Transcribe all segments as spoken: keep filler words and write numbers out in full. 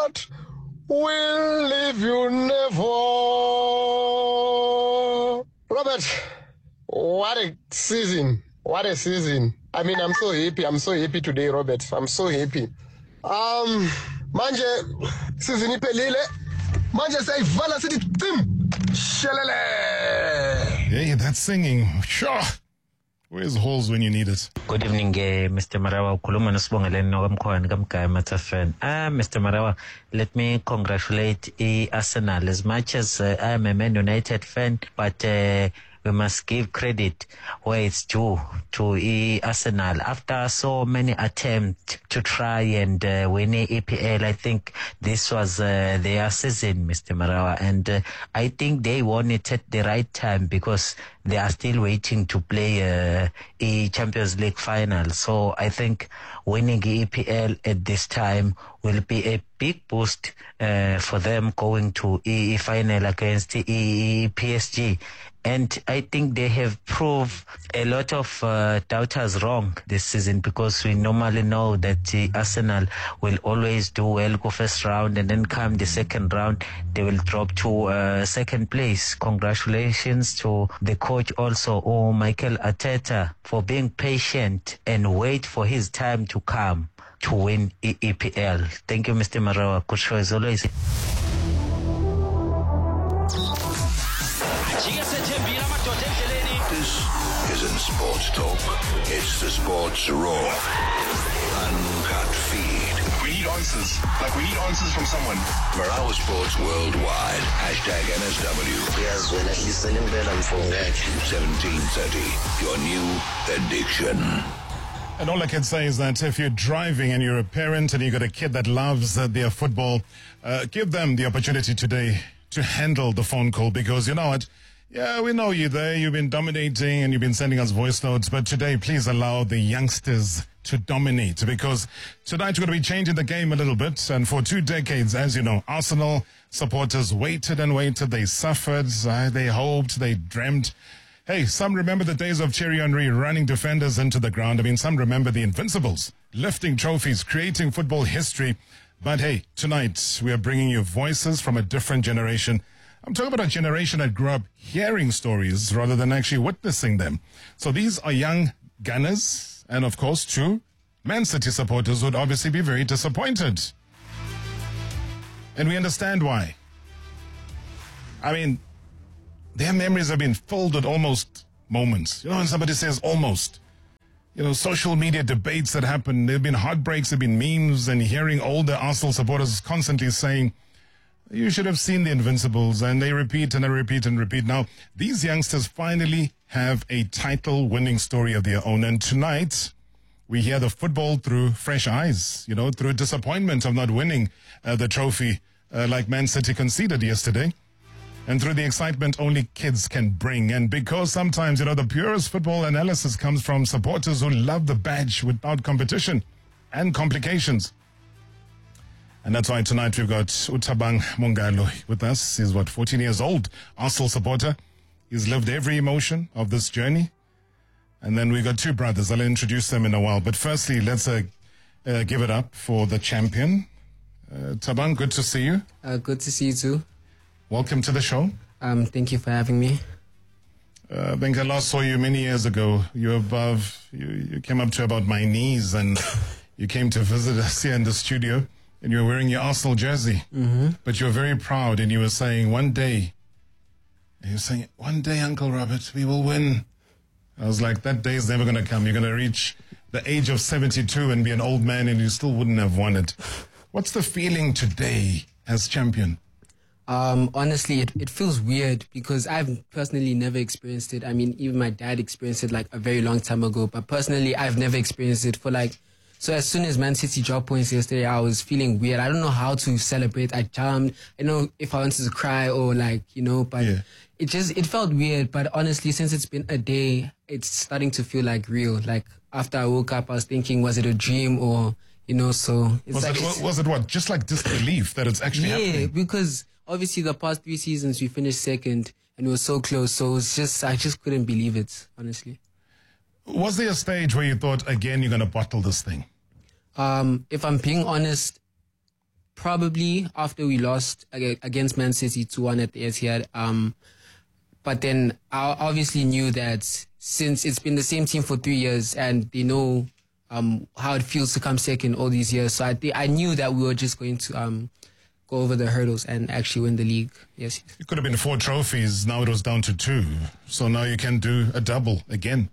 heart will leave you never. Robert, what a season. What a season. I mean, I'm so happy. I'm so happy today, Robert. I'm so happy. Um, manje, season ipelile. Manje sayivala sithi tim. Shelele. Hey, that's singing. Sure. Where's Halls when you need it? Good evening, uh, Mister Marawa. Ukhuluma noSibongeleni nokamkhwana kamgaya Matafan. Ah, Mister Marawa, let me congratulate uh, Arsenal. As much as uh, I am a Man United fan, but uh, we must give credit where it's due to uh, Arsenal. After so many attempts to try and uh, win the E P L, I think this was uh, their season, Mister Marawa. And uh, I think they won it at the right time because they are still waiting to play uh, a Champions League final. So I think winning the E P L at this time will be a big boost uh, for them going to a final against the P S G. And I think they have proved a lot of uh, doubters wrong this season, because we normally know that uh, Arsenal will always do well, go first round, and then come the second round, they will drop to uh, second place. Congratulations to the coach also, oh, Mikel Arteta, for being patient and wait for his time to come to win E P L. Thank you, Mister Marawa. Good show as always. This isn't sports talk. It's the Sports Raw. Uncut feed. We need answers. Like, we need answers from someone. Marawa Sports Worldwide. Hashtag N S W. seventeen thirty. Your new addiction. And all I can say is that if you're driving and you're a parent and you've got a kid that loves uh, their football, uh, give them the opportunity today to handle the phone call, because you know what? Yeah, we know you there. You've been dominating and you've been sending us voice notes. But today, please allow the youngsters to dominate, because tonight we're going to be changing the game a little bit. And for two decades, as you know, Arsenal supporters waited and waited. They suffered. Uh, they hoped. They dreamt. Hey, some remember the days of Thierry Henry running defenders into the ground. I mean, some remember the Invincibles, lifting trophies, creating football history. But hey, tonight we are bringing you voices from a different generation. I'm talking about a generation that grew up hearing stories rather than actually witnessing them. So these are young Gunners and, of course, true Man City supporters would obviously be very disappointed. And we understand why. I mean, their memories have been filled with almost moments. You know, when somebody says almost, you know, social media debates that happen, there have been heartbreaks, there have been memes, and hearing older Arsenal supporters constantly saying, you should have seen the Invincibles, and they repeat and they repeat and repeat. Now, these youngsters finally have a title-winning story of their own, and tonight we hear the football through fresh eyes, you know, through disappointment of not winning uh, the trophy uh, like Man City conceded yesterday, and through the excitement only kids can bring. And because sometimes, you know, the purest football analysis comes from supporters who love the badge without competition and complications. And that's why tonight we've got Uthabang Mongalo with us. He's, what, fourteen years old, Arsenal supporter. He's lived every emotion of this journey. And then we've got two brothers. I'll introduce them in a while. But firstly, let's uh, uh, give it up for the champion. Uh, Thabang, good to see you. Uh, good to see you too. Welcome to the show. Um, thank you for having me. Uh, I think I last saw you many years ago. You were above, you, you came up to about my knees, and you came to visit us here in the studio. And you were wearing your Arsenal jersey, mm-hmm. but you were very proud, and you were saying, one day, and you were saying, one day, Uncle Robert, we will win. I was like, that day is never going to come. You're going to reach the age of seventy-two and be an old man, and you still wouldn't have won it. What's the feeling today as champion? Um, honestly, it, it feels weird because I've personally never experienced it. I mean, even my dad experienced it like a very long time ago, but personally, I've never experienced it for like, so as soon as Man City dropped points yesterday, I was feeling weird. I don't know how to celebrate. I jumped. I know if I wanted to cry or like, you know, but yeah. it just, it felt weird. But honestly, since it's been a day, it's starting to feel like real. Like after I woke up, I was thinking, was it a dream or, you know, so. It's was, like, it, it's, was it what? Just like disbelief that it's actually yeah, happening? Yeah, because obviously the past three seasons we finished second and we were so close. So it's just, I just couldn't believe it, honestly. Was there a stage where you thought, again, you're going to bottle this thing? Um, if I'm being honest, probably after we lost ag- against Man City two one at the Etihad. Um, but then I obviously knew that since it's been the same team for three years and they know um, how it feels to come second all these years, so I th- I knew that we were just going to um, go over the hurdles and actually win the league. Yes. It could have been four trophies. Now it was down to two. So now you can do a double again.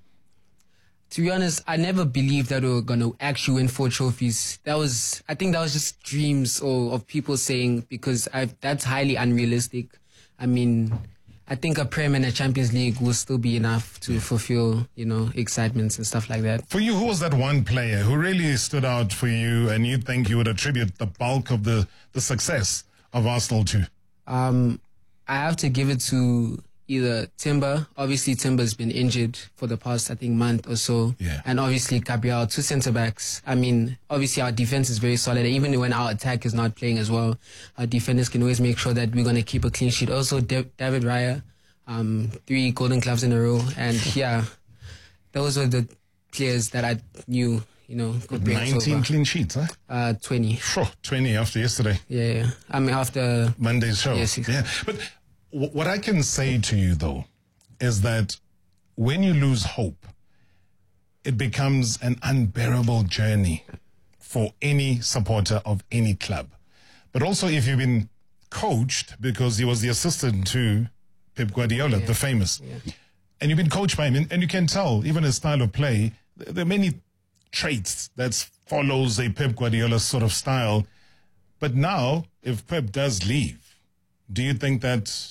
To be honest, I never believed that we were going to actually win four trophies. That was, I think that was just dreams or of people saying, because I've, that's highly unrealistic. I mean, I think a Prem and a Champions League will still be enough to fulfill, you know, excitements and stuff like that. For you, who was that one player who really stood out for you and you think you would attribute the bulk of the, the success of Arsenal to? Um, I have to give it to either Timber. Obviously, Timber's been injured for the past, I think, month or so. Yeah. And obviously, Gabriel, two centre-backs. I mean, obviously, our defence is very solid. Even when our attack is not playing as well, our defenders can always make sure that we're going to keep a clean sheet. Also, De- David Raya, um, three golden gloves in a row. And, yeah, those were the players that I knew, you know, could bring us nineteen over. clean sheets, huh? Uh, twenty. Phew, twenty after yesterday. Yeah, yeah. I mean, after... Monday's show. Yes, exactly. Yeah. But w- what I can say to you, though, is that when you lose hope, it becomes an unbearable journey for any supporter of any club. But also if you've been coached, because he was the assistant to Pep Guardiola, Yeah. the famous, Yeah. and you've been coached by him, and, and you can tell, even his style of play, th- there are many traits that follows a Pep Guardiola sort of style. But now, if Pep does leave, do you think that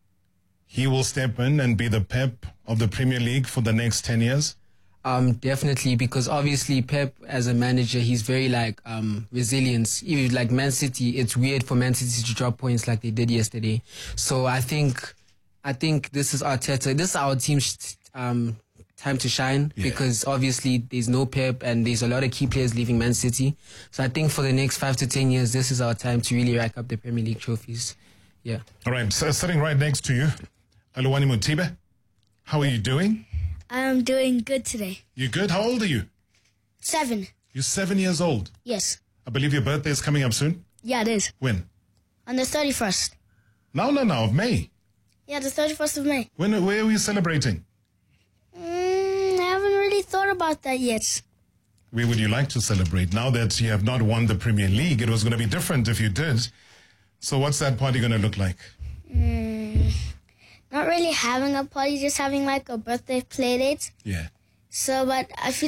he will step in and be the Pep of the Premier League for the next ten years? Um, definitely, because obviously Pep, as a manager, he's very like um resilient. Even like Man City, it's weird for Man City to drop points like they did yesterday. So I think, I think this is Arteta. This is our team's um time to shine, Yeah. because obviously there's no Pep and there's a lot of key players leaving Man City. So I think for the next five to ten years, this is our time to really rack up the Premier League trophies. Yeah. All right, so sitting right next to you, Aluwani Mutibe, how are you doing? I'm doing good today. You good? How old are you? Seven. You're seven years old. Yes. I believe your birthday is coming up soon. Yeah, it is. When? On the thirty-first. No, no, no, of May. Yeah, the thirty-first of May. When? Where are we celebrating? Mm, I haven't really thought about that yet. Where would you like to celebrate? Now that you have not won the Premier League, it was going to be different if you did. So what's that party going to look like? Mm, not really having a party, just having like a birthday play date. Yeah. So, but I feel